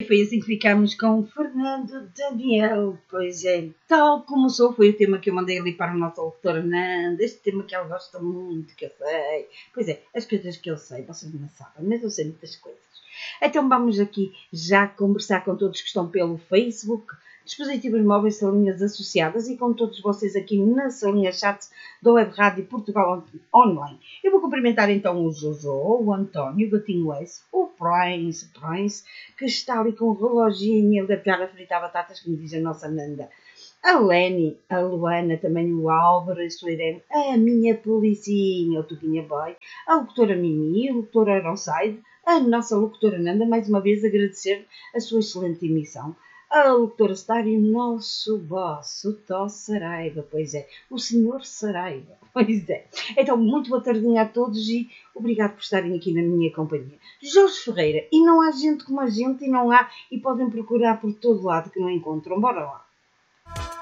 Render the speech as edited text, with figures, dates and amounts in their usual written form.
Foi assim que ficámos com o Fernando Daniel. Pois é, tal como sou, foi o tema que eu mandei ali para a nossa doutora Nanda. Este tema que ela gosta muito, que eu sei. Pois é, as coisas que eu sei, vocês não sabem, mas eu sei muitas coisas. Então vamos aqui já conversar com todos que estão pelo Facebook, dispositivos móveis, salinhas associadas e com todos vocês aqui na salinha chat da Web Rádio Portugal Online. Eu vou cumprimentar então o Jojo, o António, o Gatinho S, o Prince, que está ali com o reloginho, ele deve estar a fritar batatas, como diz a nossa Nanda. A Leni, a Luana, também o Álvaro, a Suirene, a minha policinha, o Tuquinha Boy, a locutora Mimi, a locutora Ironside, a nossa locutora Nanda, mais uma vez agradecer a sua excelente emissão. A locutora Star e o nosso boss, o Tó Saraiva, pois é, o senhor Saraiva, pois é. Então, muito boa tardinha a todos e obrigado por estarem aqui na minha companhia. Jorge Ferreira, e não há gente como a gente, e não há, e podem procurar por todo lado que não encontram, bora lá.